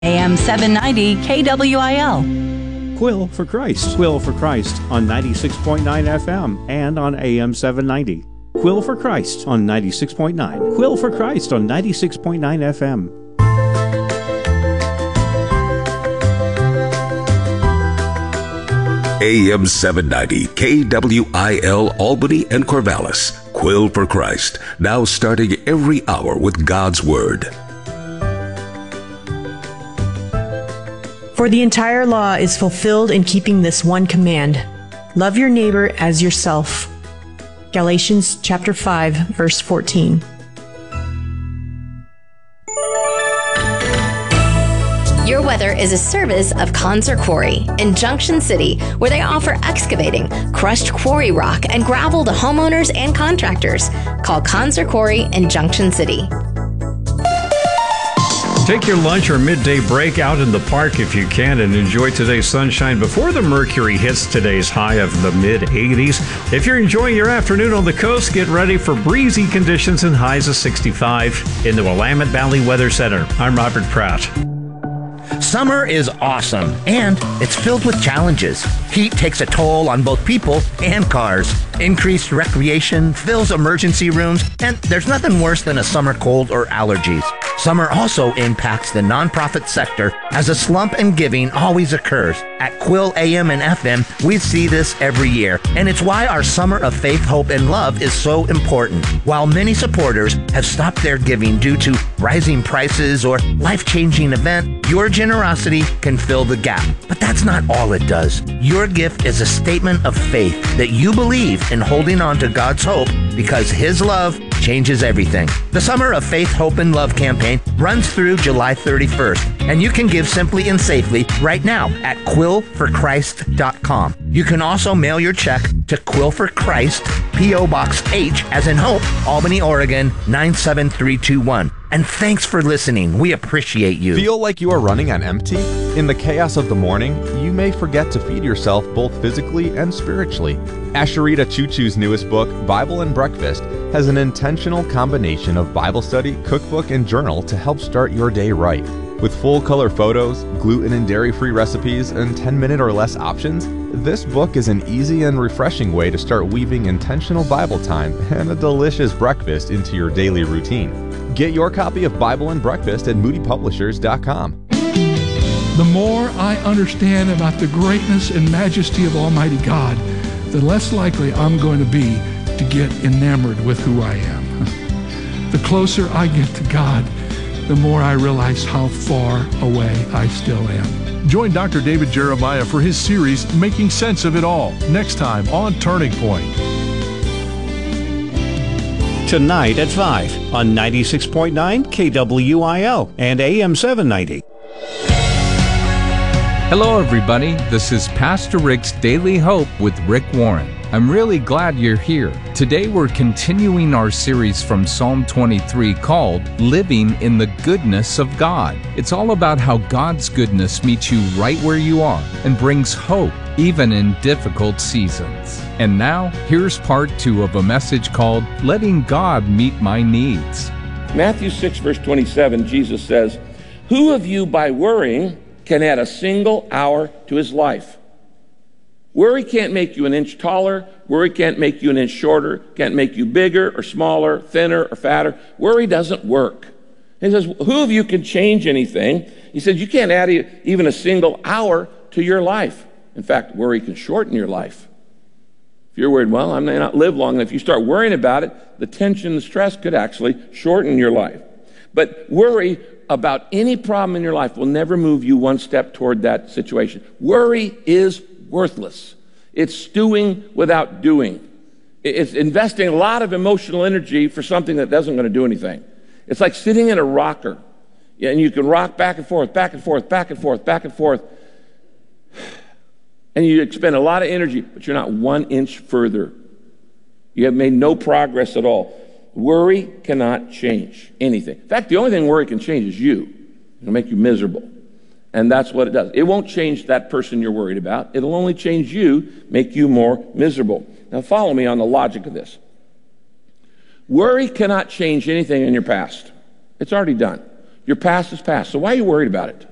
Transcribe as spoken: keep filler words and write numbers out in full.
A M seven ninety K W I L. Quill for Christ. Quill for Christ on ninety-six point nine F M and on A M seven ninety. Quill for Christ on ninety-six point nine. Quill for Christ on ninety-six point nine F M. A M seven ninety K W I L Albany and Corvallis. Quill for Christ, now starting every hour with God's Word. For the entire law is fulfilled in keeping this one command: love your neighbor as yourself. Galatians chapter five, verse fourteen. Your Weather is a service of Concert Quarry in Junction City, where they offer excavating, crushed quarry rock, and gravel to homeowners and contractors. Call Concert Quarry in Junction City. Take your lunch or midday break out in the park if you can and enjoy today's sunshine before the mercury hits today's high of the mid eighties. If you're enjoying your afternoon on the coast, get ready for breezy conditions and highs of sixty-five. In the Willamette Valley Weather Center, I'm Robert Pratt. Summer is awesome, and it's filled with challenges. Heat takes a toll on both people and cars. Increased recreation fills emergency rooms, and there's nothing worse than a summer cold or allergies. Summer also impacts the nonprofit sector, as a slump in giving always occurs. At Quill A M and F M, we see this every year, and it's why our Summer of Faith, Hope, and Love is so important. While many supporters have stopped their giving due to rising prices or life-changing event, your generosity can fill the gap. But that's not all it does. Your gift is a statement of faith that you believe in holding on to God's hope, because His love changes everything. The Summer of Faith, Hope, and Love campaign runs through July thirty-first, and you can give simply and safely right now at quill for christ dot com. You can also mail your check to Quill for Christ, P O Box H as in Hope, Albany, Oregon nine seven three two one. And thanks for listening. We appreciate you. Feel like you are running on empty? In the chaos of the morning, you may forget to feed yourself both physically and spiritually. Asherita Choo Choo's newest book, Bible and Breakfast, has an intentional combination of Bible study, cookbook, and journal to help start your day right. With full-color photos, gluten and dairy-free recipes, and ten-minute or less options, this book is an easy and refreshing way to start weaving intentional Bible time and a delicious breakfast into your daily routine. Get your copy of Bible and Breakfast at moody publishers dot com. The more I understand about the greatness and majesty of Almighty God, the less likely I'm going to be to get enamored with who I am. The closer I get to God, the more I realize how far away I still am. Join Doctor David Jeremiah for his series, Making Sense of It All, next time on Turning Point. Tonight at five on ninety-six point nine K W I L and A M seven ninety. Hello, everybody. This is Pastor Rick's Daily Hope with Rick Warren. I'm really glad you're here. Today we're continuing our series from Psalm twenty-three called Living in the Goodness of God. It's all about how God's goodness meets you right where you are and brings hope even in difficult seasons. And now, here's part two of a message called Letting God Meet My Needs. Matthew six, verse twenty-seven, Jesus says, "Who of you by worrying can add a single hour to his life?" Worry can't make you an inch taller. Worry can't make you an inch shorter. Can't make you bigger or smaller, thinner or fatter. Worry doesn't work. He says, who of you can change anything? He says, you can't add even a single hour to your life. In fact, worry can shorten your life. If you're worried, well, I may not live long, and if you start worrying about it, the tension, the stress could actually shorten your life. But worry about any problem in your life will never move you one step toward that situation. Worry is worthless. It's stewing without doing. It's investing a lot of emotional energy for something that doesn't going to do anything. It's like sitting in a rocker, and you can rock back and forth, back and forth, back and forth, back and forth, and you expend a lot of energy, but you're not one inch further. You have made no progress at all. Worry cannot change anything. In fact, the only thing worry can change is you. It'll make you miserable. And that's what it does. It won't change that person you're worried about. It'll only change you, make you more miserable. Now follow me on the logic of this. Worry cannot change anything in your past. It's already done. Your past is past. So why are you worried about it?